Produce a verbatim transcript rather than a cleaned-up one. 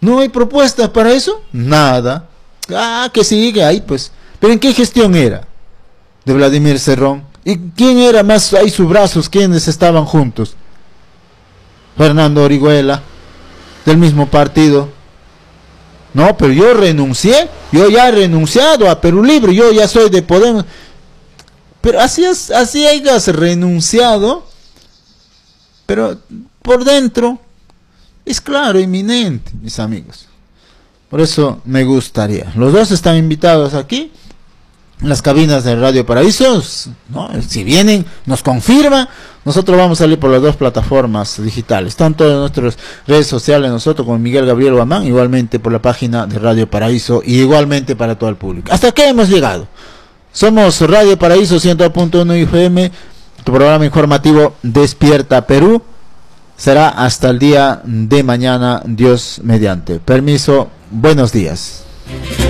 ¿No hay propuestas para eso? Nada. Ah, que sigue ahí, pues. ¿Pero en qué gestión era? De Vladimir Cerrón. ¿Y quién era más ahí sus brazos? ¿Quiénes estaban juntos? Fernando Orihuela, del mismo partido. No, pero yo renuncié. Yo ya he renunciado a Perú Libre. Yo ya soy de Podemos. Pero así, es, así hayas renunciado. Pero por dentro es claro, inminente, mis amigos. Por eso me gustaría. Los dos están invitados aquí, en las cabinas de Radio Paraíso, ¿no? Si vienen, nos confirman. Nosotros vamos a salir por las dos plataformas digitales, tanto en nuestras redes sociales, nosotros con Miguel Gabriel Guamán, igualmente por la página de Radio Paraíso, y igualmente para todo el público. ¿Hasta aquí hemos llegado? Somos Radio Paraíso ciento dos punto uno F M, tu programa informativo Despierta Perú. Será hasta el día de mañana, Dios mediante. Permiso, buenos días.